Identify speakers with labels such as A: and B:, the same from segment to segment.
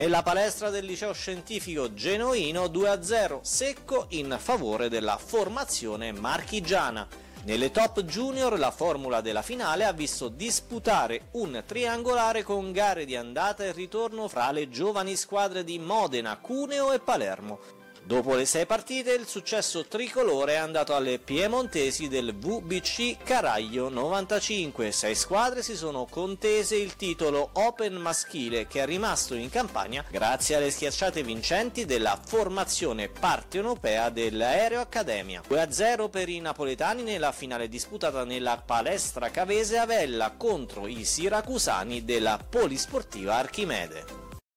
A: E la palestra del liceo scientifico genuino 2-0 secco in favore della formazione marchigiana. Nelle top junior la formula della finale ha visto disputare un triangolare con gare di andata e ritorno fra le giovani squadre di Modena, Cuneo e Palermo. Dopo le 6 partite il successo tricolore è andato alle piemontesi del VBC Caraglio 95. 6 squadre si sono contese il titolo Open maschile che è rimasto in campagna grazie alle schiacciate vincenti della formazione partenopea dell'Aereo Accademia. 2-0 per i napoletani nella finale disputata nella palestra Cavese Avella contro i siracusani della Polisportiva Archimede.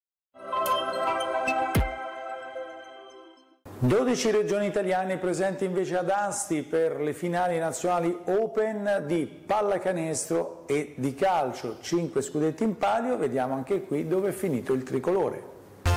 B: 12 regioni italiane presenti invece ad Asti per le finali nazionali Open di pallacanestro e di calcio. 5 scudetti in palio, vediamo anche qui dove è finito il tricolore.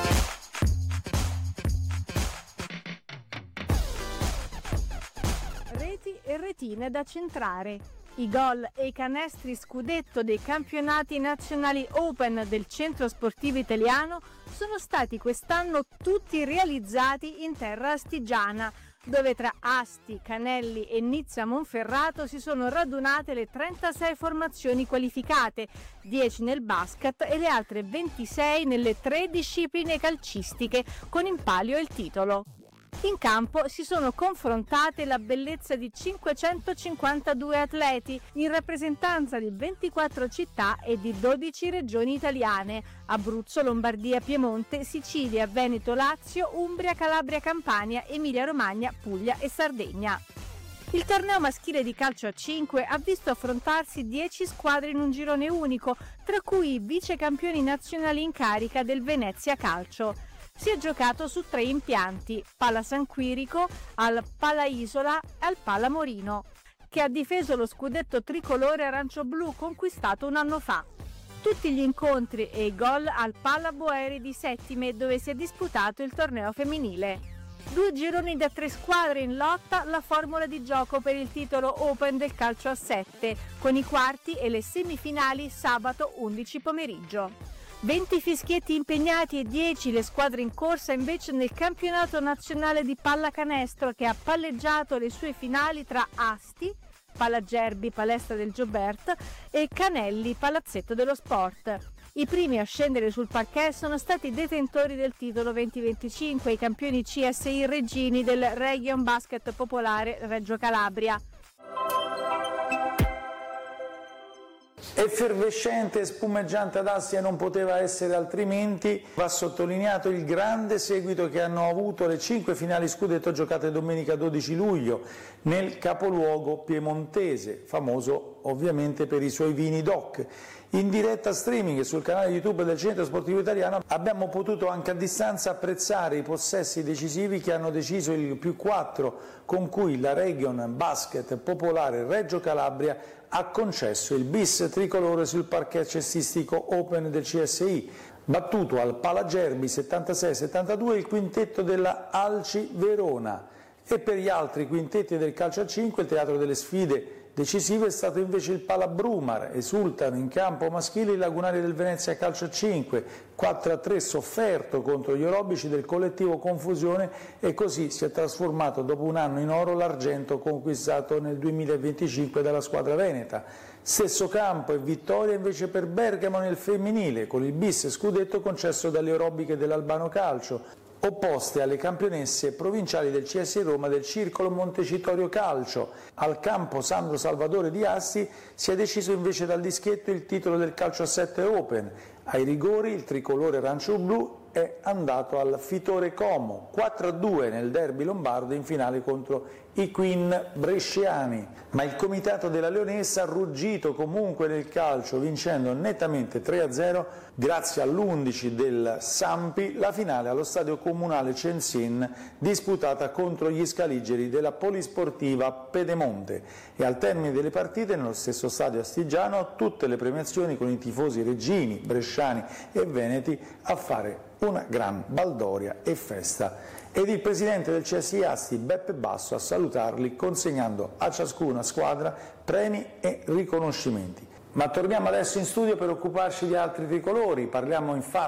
C: Reti e retine da centrare. I gol e i canestri scudetto dei campionati nazionali Open del Centro Sportivo Italiano sono stati quest'anno tutti realizzati in terra astigiana, dove tra Asti, Canelli e Nizza Monferrato si sono radunate le 36 formazioni qualificate, 10 nel basket e le altre 26 nelle 3 discipline calcistiche, con in palio il titolo. In campo si sono confrontate la bellezza di 552 atleti in rappresentanza di 24 città e di 12 regioni italiane: Abruzzo, Lombardia, Piemonte, Sicilia, Veneto, Lazio, Umbria, Calabria, Campania, Emilia-Romagna, Puglia e Sardegna. Il torneo maschile di calcio a 5 ha visto affrontarsi 10 squadre in un girone unico, tra cui i vicecampioni nazionali in carica del Venezia Calcio. Si è giocato su 3 impianti, Pala San Quirico, al Pala Isola e al Pala Morino, che ha difeso lo scudetto tricolore arancio-blu conquistato un anno fa. Tutti gli incontri e i gol al Pala Boeri di Settime, dove si è disputato il torneo femminile. 2 gironi da 3 squadre in lotta, la formula di gioco per il titolo Open del calcio a 7, con i quarti e le semifinali sabato 11 pomeriggio. 20 fischietti impegnati e 10 le squadre in corsa invece nel campionato nazionale di pallacanestro, che ha palleggiato le sue finali tra Asti, Palagerbi, Palestra del Giobert, e Canelli, Palazzetto dello Sport. I primi a scendere sul parquet sono stati i detentori del titolo 2025, i campioni CSI Reggini del Region Basket Popolare Reggio Calabria.
B: Effervescente e spumeggiante ad Asti non poteva essere altrimenti. Va sottolineato il grande seguito che hanno avuto le 5 finali scudetto giocate domenica 12 luglio nel capoluogo piemontese, famoso ovviamente per i suoi vini DOC. In diretta streaming sul canale YouTube del Centro Sportivo Italiano abbiamo potuto anche a distanza apprezzare i possessi decisivi che hanno deciso il +4 con cui la Region Basket Popolare Reggio Calabria ha concesso il bis tricolore sul parquet cestistico Open del CSI, battuto al Palagerbi 76-72 il quintetto della Alci Verona. E per gli altri quintetti del calcio a 5 il teatro delle sfide decisivo è stato invece il Pala Brumar. Esultano in campo maschile i lagunari del Venezia Calcio a 5, 4-3 sofferto contro gli orobici del collettivo Confusione, e così si è trasformato dopo un anno in oro l'argento conquistato nel 2025 dalla squadra veneta. Stesso campo e vittoria invece per Bergamo nel femminile, con il bis scudetto concesso dalle orobiche dell'Albano Calcio, opposte alle campionesse provinciali del CS Roma del Circolo Montecitorio Calcio. Al campo Sandro Salvatore di Asti si è deciso invece dal dischetto il titolo del calcio a 7 Open. Ai rigori il tricolore arancio-blu è andato al Fitore Como, 4-2 nel derby lombardo in finale contro i Queen bresciani, ma il comitato della Leonessa ha ruggito comunque nel calcio, vincendo nettamente 3-0 grazie all'11 del Sampi la finale allo stadio comunale Censin disputata contro gli scaligeri della Polisportiva Pedemonte, e al termine delle partite nello stesso stadio astigiano tutte le premiazioni con i tifosi reggini, bresciani e veneti a fare una gran baldoria e festa, ed il presidente del CSI Asti Beppe Basso a salutarli consegnando a ciascuna squadra premi e riconoscimenti. Ma torniamo adesso in studio per occuparci di altri tricolori. Parliamo infatti